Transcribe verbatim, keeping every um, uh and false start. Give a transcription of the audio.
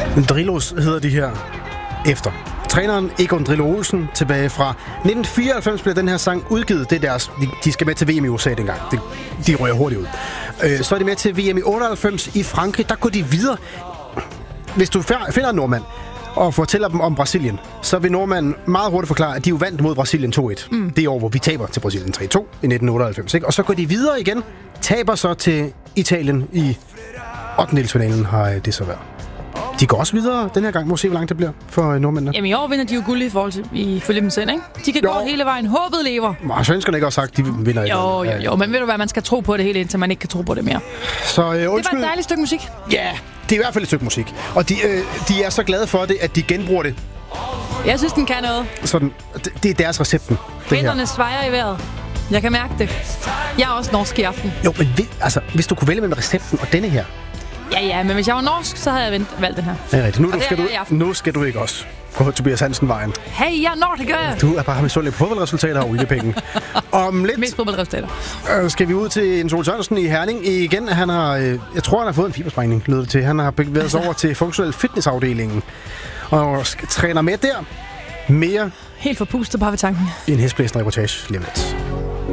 Drillos hedder de her efter. Træneren Egon Drillo Olsen tilbage fra nitten fireoghalvfems blev den her sang udgivet. Det er deres, de, de skal med til V M i U S A dengang. De, de rører hurtigt ud. Øh, så er de med til V M i otteoghalvfems i Frankrig. Der går de videre. Hvis du finder en nordmand og fortæller dem om Brasilien, så vil nordmanden meget hurtigt forklare, at de jo vandt mod Brasilien to et. Mm. Det år, hvor vi taber til Brasilien tre to i nitten otteoghalvfems. Ikke? Og så går de videre igen. Taber så til Italien i ottendedelsfinalen har det så været. De går også videre den her gang. Må se, hvor langt det bliver for nordmændene. Jamen i år vinder de jo guld i forhold til i følge dem selv, ikke? De kan jo gå hele vejen. Håbet lever. Og svenskerne ikke også sagt, de vinder. Jo, jo, jo. Men ved du hvad, man skal tro på det hele, indtil man ikke kan tro på det mere. Så øh, undskyld. Det var et dejligt stykke musik. Ja, det er i hvert fald et stykke musik. Og de, øh, de er så glade for det, at de genbruger det. Jeg synes, den kan noget. Sådan, det, det er deres recepten. Vinderne svejer i vejret. Jeg kan mærke det. Jeg er også norsk i aften. Jo, men vi, altså, hvis du kunne vælge mellem recepten og denne her. Ja, ja, men hvis jeg var norsk, så havde jeg valgt den her. Det er rigtigt. Nu, det skal, er du, nu skal du ikke også gå Tobias Hansen-vejen. Hey, jeg når det gør jeg. Du er bare misundelig på fodboldresultater og oliepenge. Om lidt Mest fodboldresultater. Øh, skal vi ud til Jens Ole Sørensen i Herning igen. Han har, øh, jeg tror, han har fået en fibersprængning, lød det til. Han har bevæget sig over til funktionel fitnessafdelingen og skal træner med der. Mere helt forpustet bare ved tanken. En hestblæsende reportage lige om lidt.